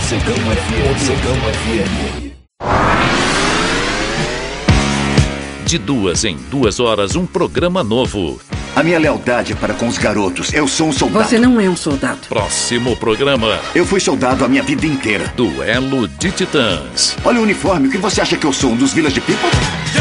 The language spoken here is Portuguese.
Mocegão FM. Mocegão FM. De 2 em 2 horas, um programa novo. A minha lealdade é para com os garotos. Eu sou um soldado. Você não é um soldado. Próximo programa. Eu fui soldado a minha vida inteira. Duelo de Titãs. Olha o uniforme. O que você acha que eu sou? Um dos Village People?